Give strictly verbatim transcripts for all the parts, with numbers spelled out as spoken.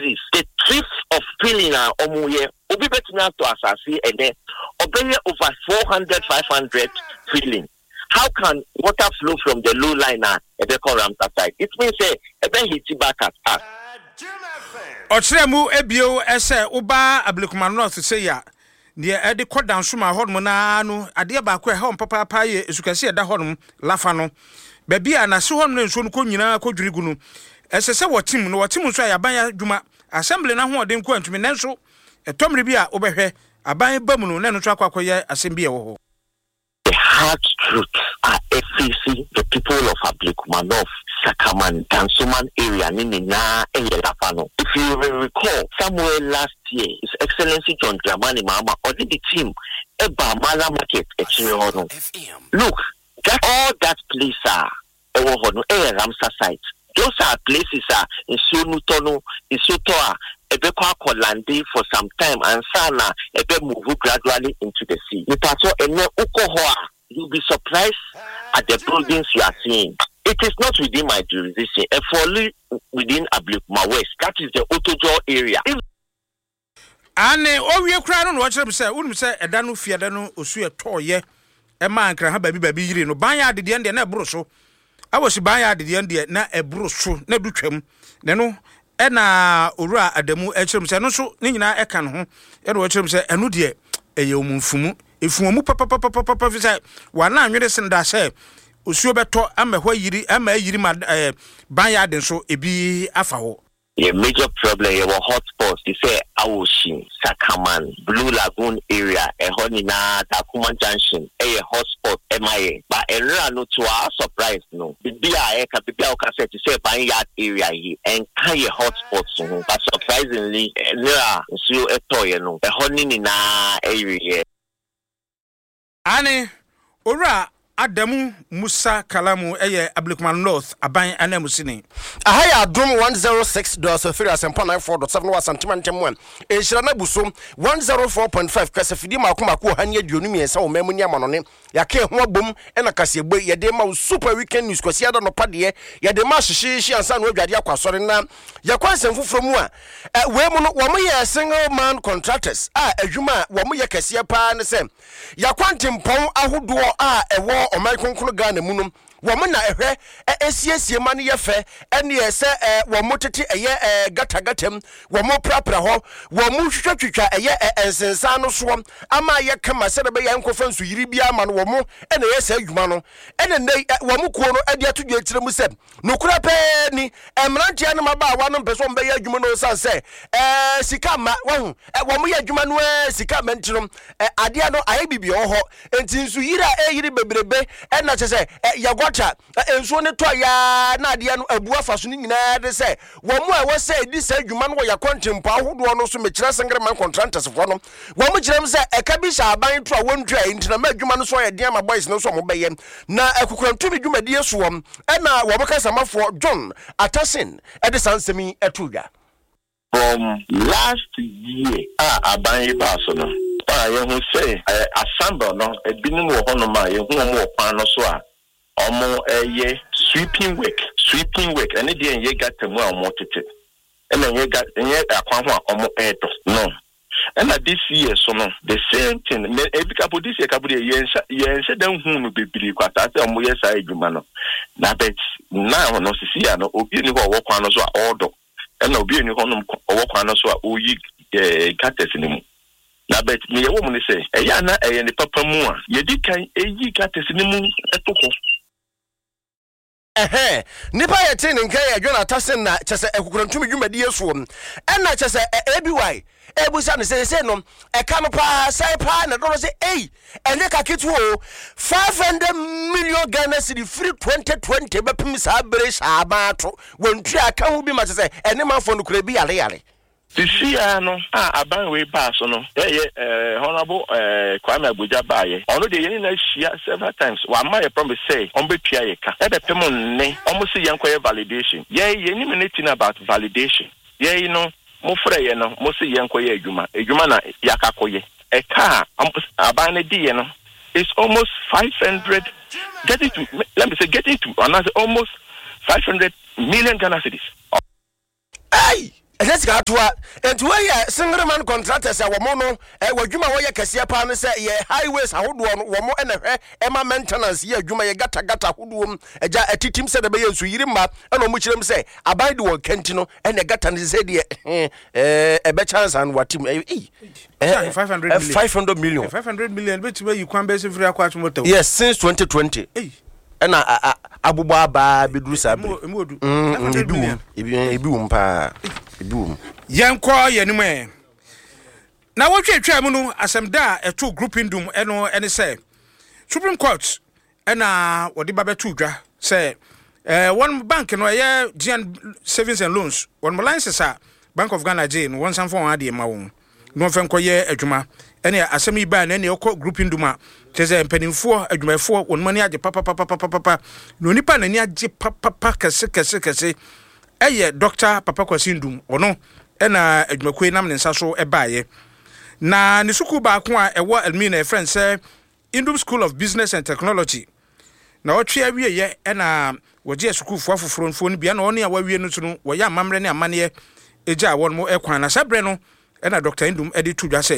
places the trips of filling are omuye obi betina to asasi and then obey over four hundred five hundred filling. How can water flow from the low line at the Ramsar side? It means say ebe hit back at us. Otremu ebio ese uba Ablekuma North say ya ne e de kodan suma hodmo na no ade ba ko e hom papa pa ye esukase da hodmo lafa no ba bia na se hodmo nso no ko nyina ko dwirigu no ese se wotim no wotim nso ya ban ya dwuma assembly na ho ode nko antumi nenso etomre bia obehwe aban bamu no ne no akwa akoye assembly e wo ho. The hard truth are facing the people of Ablekuma North, Sakaman, Tansuman area, Nina, and Yelafano. If you will recall, somewhere last year, His Excellency John Dramani Mahama ordered the team Eba Mala Market at Chinohono. Look, that all that place are Ewohono, a Ramsar site. Those are places are in Sunutono, in Sotoa, Ebeko Kolande for some time, and Sana Ebe move gradually into the sea. You'll be surprised at the buildings you are seeing. It is not within my jurisdiction, and fully within Ablekuma West. That is the Otojo area. And oh, we are crying on what you say. Wouldn't say a danu fiadano or sweet toy, a man can have baby baby, you know, Banya did the end and a broso. I was Banya did the end, not a broso, no duchem, no. Ena ura ademu echum se no so ni nyina eka no ho e do echum se enu de eyomumfumu efumu papa papa papa fi se wana anwere se nda se osuo beto ama hwa yiri ama yiri ma ban ya den so ebi afa ho. A major problem here was hotspots. They say Awoshin, Sakaman, Blue Lagoon area, a Honina, Takuma Junction, a hotspot, M I A. But a run to our surprise, no. The B I A, Capitol Cassette, to say Banyard area here, and kind of hotspots, but surprisingly, there are so a toy, no. A Honina area. Annie, Ora. Adamu Musa Kalamu eye Ablekuma North aban anamusini ahaya adom one oh six point three asempa nine four point seven wa santimentem one ehira na buso one oh four point five kasafidi makoma ko hanye aduonu miensa wo mamu ni amanone yake ho abom ena kasegbe yede ma super weekend news kwasi ada no pade yede ma hyehyehye ansa no adwade akwasore na yakwansem foforo mu a we mu no wo mo ye single man contractors a adwuma wo mo ye kase pa ne se yakwantimpon ahodo a ewo omaikonkro Ghana mu no womo na ehwe esiesie ma ne yefe ene ese womo tete eye gata gatam womo prapra ho womo hwehwetwa eye ensensa no so ama ye kama se be ya nkofa nsu yiri bia ma no womo ene yesa adwuma no ene ne womo kuo no ade atodwa tire mu se nokura pe ni emrantia ne maba wa no mpeso mbe ya adwuma no san se eh sika ma wahu womo ya adwuma no sika ma ntino ade no aye bibia ho enti nsu yira e yiri bebrebe ena chese yago enso ne to ya na ade no abu afaso ni nyina de se wo mu a wo se di se adwuma no ya kontempo ahodo no so mekira sengre man contractors fo no wo mu kirem se eka bi sha aban to a wontua intina ma adwuma no so ya de ma boys no so mo beye na akukurantu bi dwuma die so wom ena wo beka samafo John Atasin e de sansemi etudwa from last year ah aban ba so no ah ye hu say assemble no ebinu wo hono ma ye hu mo kwan no so a omo eye sweeping work sweeping work and dey ye gatamu a omo tete and ye gat ye akwan ho a omo edo no and this year so no the same thing e bi kapo this year kapo dey ye ye nse dan hu no bebiri kwata say omo ye sa adwuma no na bet na no sisi ya no obi ni ho wo kwan no so a odo and obi ni ho no wo kwan no so a oyi gates ni mu na bet me ye wo mu ni say e ya na e ye ni papa mu a ye di kan eyi gates ni mu etoko eh nipa ye tin nka ye John Atasin na chese ekukurantumi dwumadi yeso ena chese A B Y ebusa ne se se no e ka no pa sai pa na do se eh ene ka kitu o five hundred million Ghana cedi free twenty twenty bepim sa bere sha abato wontu aka hu bi ma chese ene manfo no kura bi yare yare this year no ah aban we pass no eh eh honorable eh Kwame Abuja baye ono de yeni na hia several times wa ma ye promise say on be tua ye ka e be pem nne omo se yenkoye validation ye yeni minute about validation ye no mo frɛ ye no mo se yenkoye adwuma adwuma na yakakoye e ka aban ne di ye no it's almost five hundred getting to let me say getting to another almost five hundred million Ghana cedis. Hey Let's go to and to a single man contractors. Our mono, and what you may wear Cassia Pan say, ye highways, I would want one more and a Emma maintenance. Ye, you may gata gata hoodum, a jar a team said the Bayers to Yirima, and on which them say, Abide one Kentino, and a gatan is a better chance and what him eh, five hundred five hundred million. five hundred million, which way you can basically free aquatic motor. Yes, since twenty twenty. And I Abu Baba Bidrusa Modu. Ibum pa. Ibum. Young call Yanime. Now, what you try Munu as I'm there, a two group in doom, and no, and say Supreme Court, and uh, what the Baba Tuja say, uh, one bank and a G N savings and loans, one Malances are Bank of Ghana Jane, one some for Adi Maun, no Fancoye, a Juma, any assembly ban, any group in Duma. Tese penny four, a juma four, one money at the papa papa papa papa. No nipa na nya papa papa kase kase kase. Eye doctor papa kwasindum ono ena adwuma kwe nam ne nsa so e baaye. Na ne suku ba ko a ewo Elmina e friend say Indum School of Business and Technology. Na otwe awie ye ena woje suku fo afoforo nfo ni bia na ono ya wawie no tunu wo ya mamre ne amane eja won mo e kwan na sabre no ena Doctor Indum e de tudwa say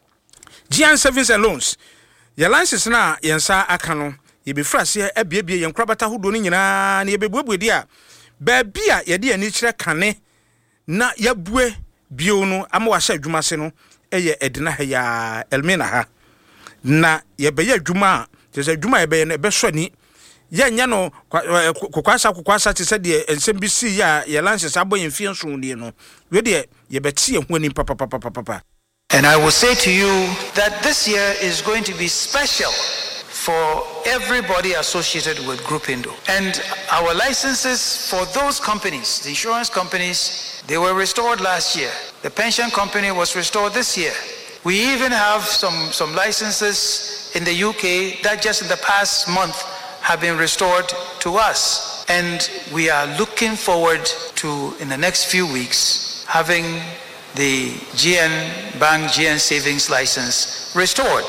G N Savings and Loans. Your license na yensa aka no ye be frase e biebie ye nkrabata hodo ni nyina na ye bebuebu dia ba bia ye de ani kire kane na ya bue bio no ama wa sha adwuma se no eye edina ha ya Elmina ha na ye be ya adwuma te se adwuma ye be ne be so ni ye nya no kokwasa kokwasa te se de ensem bi si ya ye license abo ye mfie nso ni no we de ye be tie ho ni papa papa papa. And I will say to you that this year is going to be special for everybody associated with Group Indo. And our licenses for those companies, the insurance companies, they were restored last year. The pension company was restored this year. We even have some, some licenses in the U K that just in the past month have been restored to us. And we are looking forward to, in the next few weeks, having the G N Bank G N Savings license restored.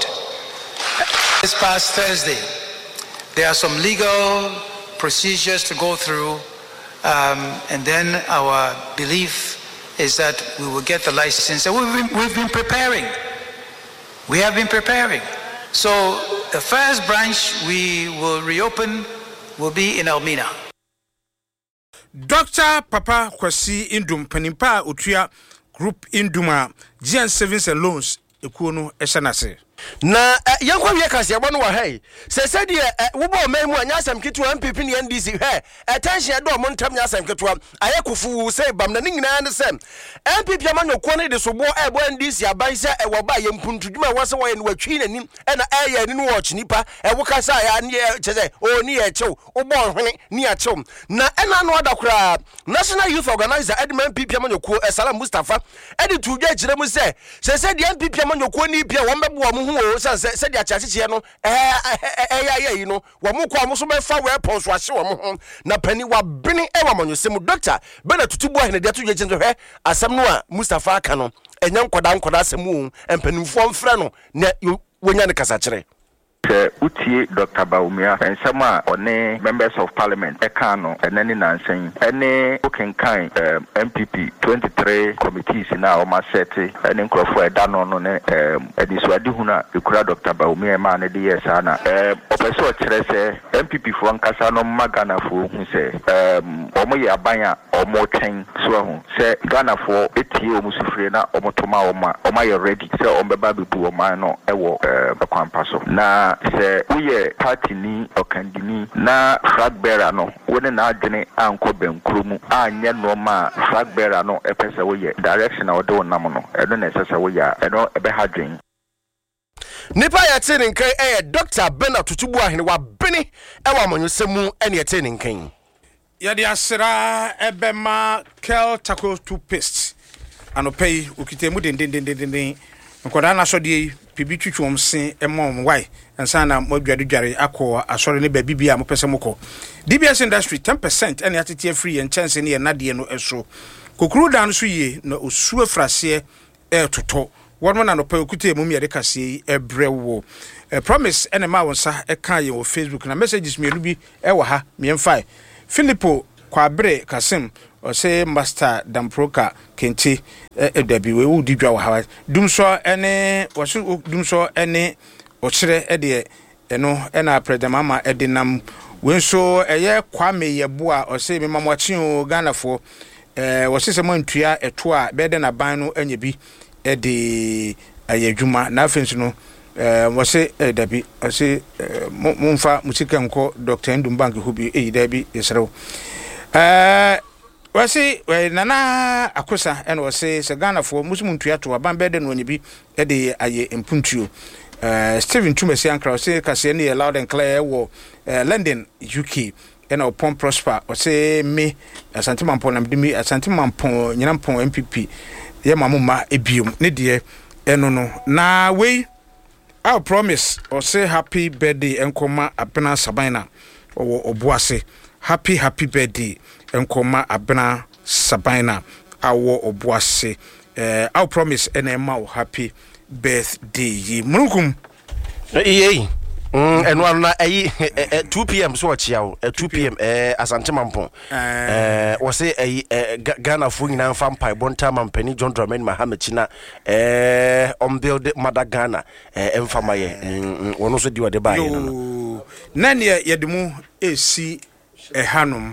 This past Thursday, there are some legal procedures to go through, um, and then our belief is that we will get the license. And we've been, we've been preparing. We have been preparing. So the first branch we will reopen will be in Elmina. Doctor Papa Kwasi Indum Panimpa Utua Group Induma G N Savings and Loans Ekuno Esanase. Na yankwa wie kase ebo no wa hey se se de wo bo memu anya asam kitu M P P ne N D C he attention do mo ntam nya asam kitu ayekufu se bam na nyina ne sem M P P amanyoko ne de so bo ebo N D C aban se e wo ba ye mpuntuduma wo se wo ye no watwi nanim e na e ye ni no watch nipa e wo kasa ya ne cheze o ni e chew wo bo hwene ni a chew na e na no adakura National Youth Organizer Edman M P P amanyoko Salam Mustafa e de tudwa gire mu se se se de M P P amanyoko ni bia wo mebo wo say say dia chachiche no eh eh ya yi no wo mo kwa mo so be fa weapons wa hye wo mo ho na pani wa bene e wa manyosem doctor be na tutubu ahene dia to ye chenzo hwe asem no a Mustafa aka no enya nkoda nkoda asem wo empanimfo mfra no na wonya ne kasa kire Utie Doctor Baumia and some one members of parliament Ekano and then in answering any booking kind M P P twenty-three committees now my set and in Crawford done on um Ediswadihuna Ukra Doctor Baumia man the yes ana um Opeso Chrese M P P for Ankasano Magana for who say um Omoya Banya or more ten so say Ghana for eighty Musufrena or Motoma Oma Oma ready so on Babu Omano Ewo Paso na se uye party ni okandini na flag bearer no woni na adwene anko benkrumu anya no ma flag bearer no epese wo ye direction a wo nam no eno na sese wo ya eno ebe hadwen nipa ya tene nkan eh Doctor Bernard Tutubu ahene wa bene e wa monyosemu ene ya tene nkan ya dia sra ebema kel taco toothpaste anopei ukitemu den den den den nkoda na so de pibi twitwom se emom why ensa na modwade dware akọ asore ne baby bia mo pese moko D B S industry ten percent ene atete free en chance ne nade no eso kokuru dan so ye na osuo frase e toto won na no pa okute mu me de kase e brewo promise ene ma wonsa e kan ye wo Facebook na messages me rubi e wo ha me mfai Philippo Kwabre Kasim o say master damproka kenti e dabi we wo didwa wa hawa dum so ene wo so dum so ene o kire e de eno ena president mama e de nam we so eye kwame yeboa o say me mamwachi o Ghana fo eh wo se se mo ntua eto a be de na ban no anya bi e de ayadwuma na afensu no eh wo se dabi o say momfa musika nko Doctor Ndumbank hubi e dabi yesrew eh wasi nana akosa ene wasi se Ghana fo musum ntua to aban be de no anya bi e de aye mpuntuo Uh, Stephen Tumesi Ankra say kase ne loud and clear wo uh, London U K and upon prosper or say me Asante Mampon am dimi Asante Mampon nyinampon M P P ye mamuma ebium ne de eno no na we I promise or say happy birthday enkoma abena sabina or obuase happy happy birthday enkoma abena sabina awo obuase uh, I promise enema happy birthday munukum eh mm and one na eh two p m so chia o two p m eh Asante Mampon eh wo say eh Ghana fu nyina mfa mpai bonta mampani John Dramani Mahama China eh on build mother Ghana eh emfa maye wono so di wode bae no na ne yedemu esi ehanom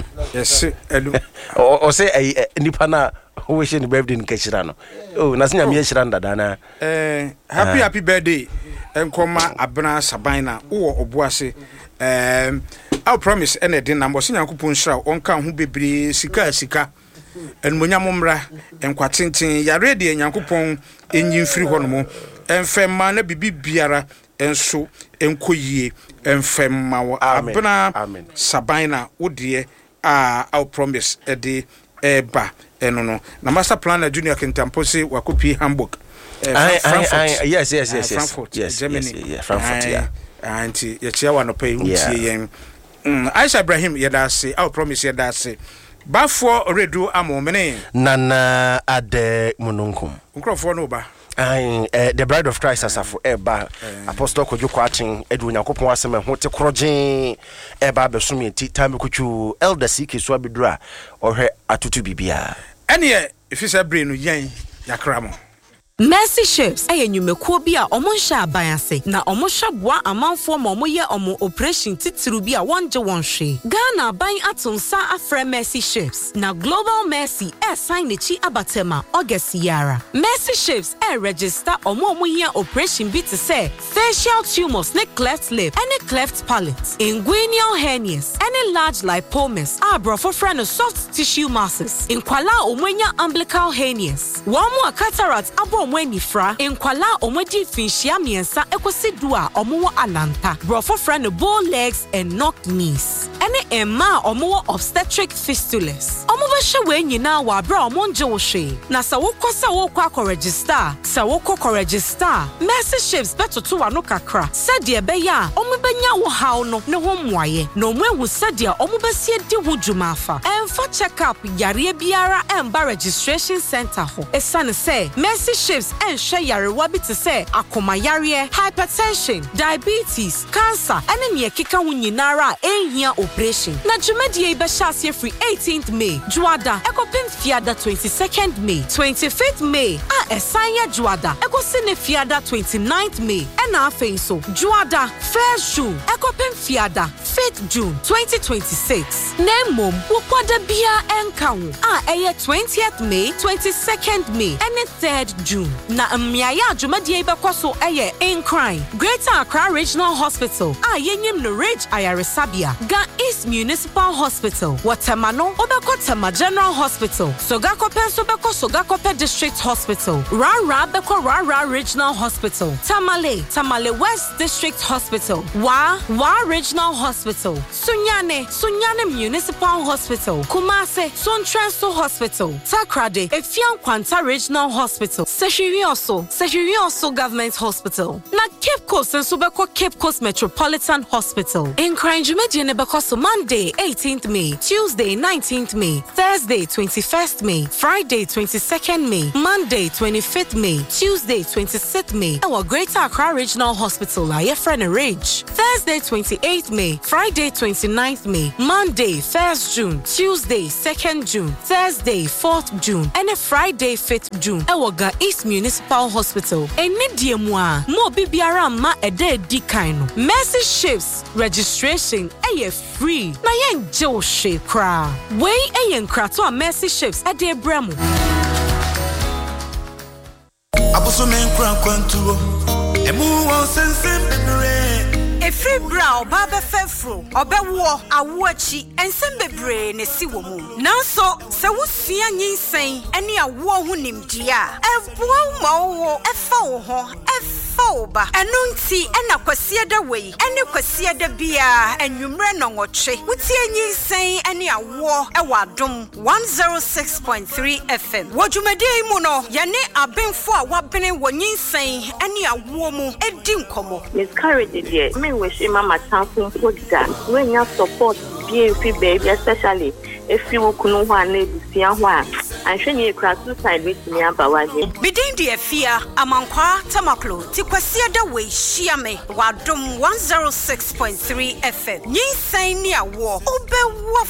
yes elu o say eh nipa na who is in birthday in Keshirano. Oh, Nasina Mieshiranda Dana. Eh, happy, happy birthday. And Koma Abna Sabina or Obuase. Um, I'll promise anything. I'm was in Yankupun Shroud, on count who be Sika Sika and Munyamumra and Quatintin, Yaredi and Yankupon in Yin Free Honomo, and Femana Bibi Biara and so and Koye and Femma Abna Sabina, oh dear. Ah, I'll promise a day. Eba eno no na master planner junior Kentamposi wakopi Hamburg eh Frankfurt yes yes yes Frankfurt yes Germany yeah Frankfurt yeah anti ye chia wa no pay untie yen Aisha Ibrahim ye da say I promise ye da say ba for redu amomene nana ade mununkum nkrofo no ba I uh, the bride of Christ asafo eba apostle Kojo Kwatin edu Nyankopon asem ho te krogen eba besumi ti time kuchu elder C K so abedura ohwe atutu bibia ene if you say brain no yen yakramo Mercy Ships eye nyumekuo bi a omo hya aban ase na omo hweboa amanfo ma omo ye omo operation titiru bi a wonje wonhwe Ghana aban atonsa afre Mercy Ships na Global Mercy e sign nechi abatema August yara Mercy Ships e register omo omo ye operation bi te say facial tumors ne cleft lip and cleft palate inguinal hernias and large lipomas abrofo friend no soft tissue masses inkwala omwenya umbilical hernias wamu a cataract abo Mweni fra enkwala omodi finhia miensa ekosidu a omo ananta brofo friend bow legs and knock knees ene emma omo obstetric fistulas omo be hwe nyina wa bra omo nje wo hwe na sa wokosa wo kwa register sa woko ko register Mercy Ships betoto wa no kakra sade be ya omo benya wo haw no ne ho mwaye na omo ehu sade omo besie di ho dwuma afa emfa check up yare biara emba registration center ho esane say Mercy Ships and share yarewa bi te say akoma yare hypertension diabetes cancer and ne keka ho nyinara ehia operation na dwumadie be hyaase free eighteenth May juada ekopem fiada twenty-second May twenty-fifth May a esanya juada ekosine fiada twenty-ninth May and afei so juada first June ekopem fiada fifth June twenty twenty-six nemom wokwada bia enka ho a eye twentieth May twenty-second May and third June na mmiaya adwumadie bekoso eye in crime Greater Accra Regional Hospital a yenyim no Ridge Ayaresabia Ga East Municipal Hospital Watermano Obekotema General Hospital Sogakope Sobeko Sogakope District Hospital Rara Beko Rara Regional Hospital Tamale Tamale West District Hospital Wa Wa Regional Hospital Sunyane Sunyane Municipal Hospital Kumase Sontrenso Hospital Takrade Efian Kwanta Regional Hospital Sehirioso Sehirioso Government Hospital na Cape Coast and Subeko Cape Coast Metropolitan Hospital in Kranjumedi Nebekoso Monday eighteenth May Tuesday nineteenth May Thursday twenty-first May Friday twenty-second May Monday twentieth twenty-fifth May, Tuesday, twenty-sixth May, our Greater Accra Regional Hospital, Ayefrene Ridge. Thursday, twenty-eighth May, Friday, twenty-ninth May, Monday, first June, Tuesday, second June, Thursday, fourth June, and a Friday, fifth June, our Ga East Municipal Hospital. And Nidiamwa, mo bibiara ma ede di kaino. Mercy Ships registration aye free. Na yen jo she kra. Way ayen kra to a Mercy Ships ade bremu. Abuso men kran kwantuo. Emu won sensem bebre. Efri bra oba be fefro, obewo awoachi ensem bebre ne si wo mu. Nanso se wo sua nyinsen ene awo ho nimdia. Eboa ma wo efa wo ho, efa oba. Eno nti ena kwasie da wei, ene kwasie da bia anwumre no nwoche. Wutie nyinsen ene awo ewa adom one oh six point three F M. Wodwumade mu no, ye ne abenfo a wabene wo nyinsen ene awo mu edi nkomo. Miscarriage dey. Me wish mama tanfun good that. When you support B M P baby, especially if you kunu ho ane busia ho a. Anhwe ni ekra suicide with me abawaje. Bidin de afia amankwa tamaklo ti kwasia da we hia me wadom one oh six point three F M. Nyinsan ni awo obewo